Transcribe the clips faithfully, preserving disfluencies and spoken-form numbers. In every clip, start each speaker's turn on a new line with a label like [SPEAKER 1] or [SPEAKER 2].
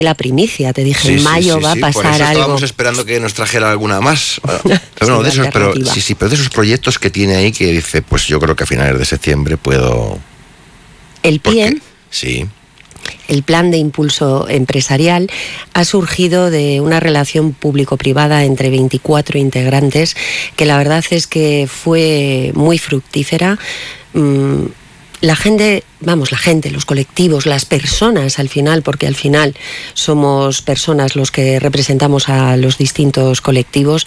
[SPEAKER 1] la primicia, te dije,
[SPEAKER 2] Sí,
[SPEAKER 1] en
[SPEAKER 2] sí,
[SPEAKER 1] mayo
[SPEAKER 2] sí,
[SPEAKER 1] va
[SPEAKER 2] sí.
[SPEAKER 1] a pasar
[SPEAKER 2] Por eso
[SPEAKER 1] algo.
[SPEAKER 2] estábamos esperando que nos trajera alguna más. Pero, bueno,
[SPEAKER 1] Sí,
[SPEAKER 2] de esos, pero,
[SPEAKER 1] alternativa.
[SPEAKER 2] sí, sí, pero de esos proyectos que tiene ahí que dice, pues yo creo que a finales de septiembre puedo...
[SPEAKER 1] El P I E M,
[SPEAKER 2] Porque, sí,
[SPEAKER 1] el Plan de Impulso Empresarial, ha surgido de una relación público-privada entre veinticuatro integrantes que la verdad es que fue muy fructífera. Mm, La gente, vamos, la gente, los colectivos, las personas al final, porque al final somos personas los que representamos a los distintos colectivos,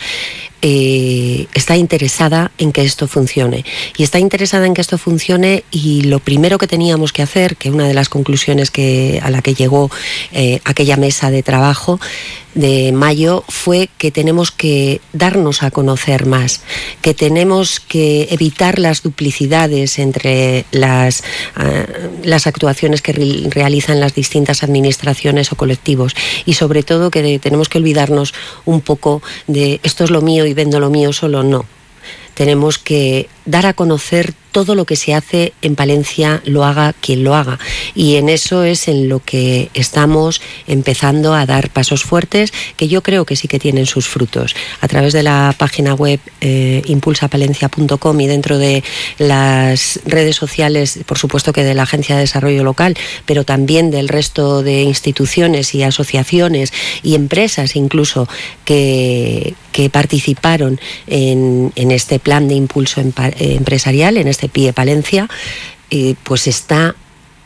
[SPEAKER 1] eh, está interesada en que esto funcione. Y está interesada en que esto funcione y lo primero que teníamos que hacer, que una de las conclusiones que, a la que llegó eh, aquella mesa de trabajo de mayo, fue que tenemos que darnos a conocer más, que tenemos que evitar las duplicidades entre las, uh, las actuaciones que re- realizan las distintas administraciones o colectivos, y sobre todo que de, tenemos que olvidarnos un poco de esto es lo mío y vendo lo mío solo. No. Tenemos que dar a conocer todo lo que se hace en Palencia, lo haga quien lo haga. Y en eso es en lo que estamos empezando a dar pasos fuertes, que yo creo que sí que tienen sus frutos. A través de la página web eh, impulsa palencia punto com y dentro de las redes sociales, por supuesto que de la Agencia de Desarrollo Local, pero también del resto de instituciones y asociaciones y empresas incluso que, que participaron en, en este plan de impulso empresarial, en este P I E Palencia, eh, pues está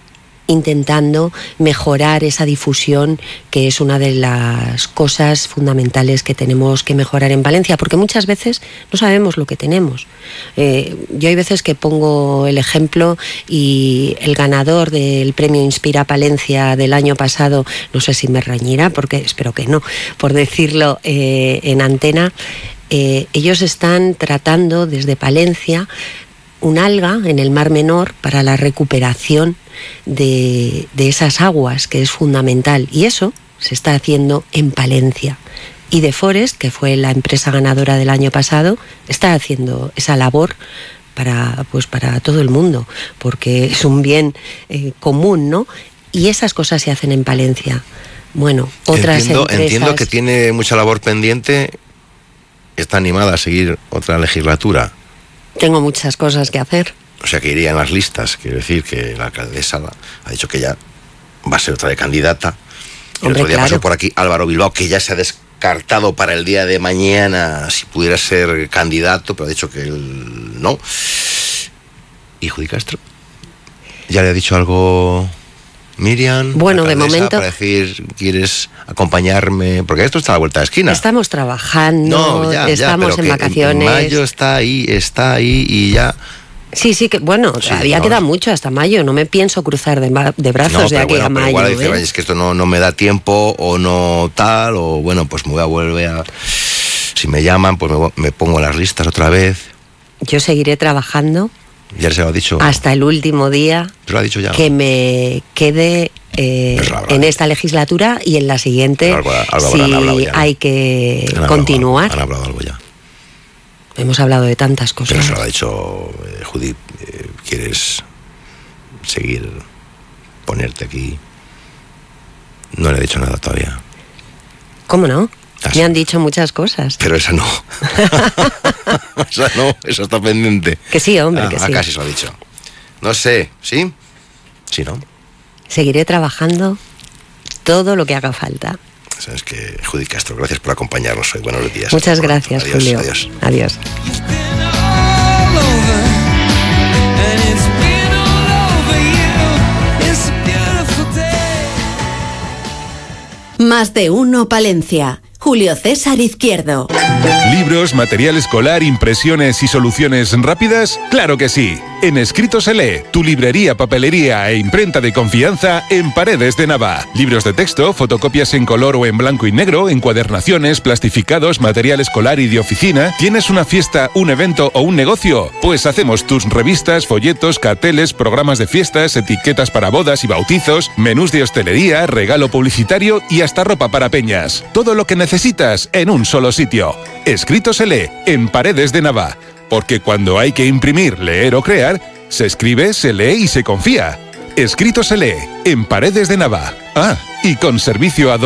[SPEAKER 1] intentando mejorar esa difusión, que es una de las cosas fundamentales que tenemos que mejorar en Palencia, porque muchas veces no sabemos lo que tenemos. Eh, yo hay veces que pongo el ejemplo y el ganador del premio Inspira Palencia del año pasado, no sé si me reñirá, porque espero que no, por decirlo eh, en antena, eh, ellos están tratando desde Palencia un alga en el Mar Menor para la recuperación de, de esas aguas, que es fundamental, y eso se está haciendo en Palencia. Y The Forest, que fue la empresa ganadora del año pasado, está haciendo esa labor para, pues para todo el mundo, porque es un bien eh, común, ¿no? Y esas cosas se hacen en Palencia. Bueno, otras
[SPEAKER 2] entiendo,
[SPEAKER 1] empresas...
[SPEAKER 2] entiendo que tiene mucha labor pendiente, está animada a seguir otra legislatura.
[SPEAKER 1] Tengo muchas cosas que hacer.
[SPEAKER 2] O sea, que iría en las listas. Quiero decir que la alcaldesa ha dicho que ya va a ser otra vez candidata. El
[SPEAKER 1] Hombre,
[SPEAKER 2] otro día
[SPEAKER 1] claro.
[SPEAKER 2] pasó por aquí Álvaro Bilbao, que ya se ha descartado para el día de mañana si pudiera ser candidato, pero ha dicho que él no. ¿Y Judy Castro? ¿Ya le ha dicho algo Miriam?
[SPEAKER 1] Bueno, de momento...
[SPEAKER 2] Para decir, ¿quieres acompañarme? Porque esto está a la vuelta de esquina.
[SPEAKER 1] Estamos trabajando,
[SPEAKER 2] No, ya,
[SPEAKER 1] estamos
[SPEAKER 2] ya,
[SPEAKER 1] en vacaciones.
[SPEAKER 2] En mayo está ahí, está ahí y ya...
[SPEAKER 1] Sí, sí, que bueno,
[SPEAKER 2] Sí,
[SPEAKER 1] todavía
[SPEAKER 2] vamos.
[SPEAKER 1] queda mucho hasta mayo. No me pienso cruzar de, ma- de brazos
[SPEAKER 2] No,
[SPEAKER 1] de
[SPEAKER 2] pero
[SPEAKER 1] aquí
[SPEAKER 2] bueno,
[SPEAKER 1] a
[SPEAKER 2] pero
[SPEAKER 1] mayo.
[SPEAKER 2] igual dice,
[SPEAKER 1] ¿eh?
[SPEAKER 2] "Vaya, es que esto no, no me da tiempo o no tal, o bueno, pues me voy a volver a... Si me llaman, pues me, voy- me pongo en las listas otra vez".
[SPEAKER 1] Yo seguiré trabajando
[SPEAKER 2] Ya se lo ha dicho.
[SPEAKER 1] hasta el último día
[SPEAKER 2] Se lo ha dicho ya.
[SPEAKER 1] que me quede eh,
[SPEAKER 2] Pues lo habrá
[SPEAKER 1] en
[SPEAKER 2] dicho.
[SPEAKER 1] esta legislatura, y en la siguiente,
[SPEAKER 2] Algo- algo
[SPEAKER 1] si
[SPEAKER 2] habrán hablado ya, ¿no?
[SPEAKER 1] hay que
[SPEAKER 2] Han hablado
[SPEAKER 1] continuar.
[SPEAKER 2] algo, Han hablado algo ya.
[SPEAKER 1] Hemos hablado de tantas cosas.
[SPEAKER 2] Pero se lo ha dicho eh, Judy, eh, ¿quieres seguir ponerte aquí? No le he dicho nada todavía.
[SPEAKER 1] ¿Cómo no?
[SPEAKER 2] Ah,
[SPEAKER 1] Me
[SPEAKER 2] sí.
[SPEAKER 1] han dicho muchas cosas.
[SPEAKER 2] Pero esa no. Esa no, esa está pendiente.
[SPEAKER 1] Que sí, hombre,
[SPEAKER 2] Ah,
[SPEAKER 1] que
[SPEAKER 2] ah,
[SPEAKER 1] sí.
[SPEAKER 2] casi se lo ha dicho. No sé, ¿sí? Sí, ¿no?
[SPEAKER 1] Seguiré trabajando todo lo que haga falta.
[SPEAKER 2] Sabes que Judy Castro, gracias por acompañarnos hoy. Buenos días.
[SPEAKER 1] Muchas
[SPEAKER 2] Hasta pronto.
[SPEAKER 1] gracias,
[SPEAKER 2] Adiós,
[SPEAKER 1] Julio.
[SPEAKER 2] Adiós.
[SPEAKER 1] Adiós.
[SPEAKER 3] Más de uno Palencia. Julio César Izquierdo.
[SPEAKER 4] ¿Libros, material escolar, impresiones y soluciones rápidas? ¡Claro que sí! En Escrito se lee, tu librería, papelería e imprenta de confianza en Paredes de Nava. Libros de texto, fotocopias en color o en blanco y negro, encuadernaciones, plastificados, material escolar y de oficina. ¿Tienes una fiesta, un evento o un negocio? Pues hacemos tus revistas, folletos, carteles, programas de fiestas, etiquetas para bodas y bautizos, menús de hostelería, regalo publicitario y hasta ropa para peñas. Todo lo que necesitas en un solo sitio. Escrito se lee en Paredes de Nava. Porque cuando hay que imprimir, leer o crear, se escribe, se lee y se confía. Escrito se lee en Paredes de Nava. Ah, y con servicio a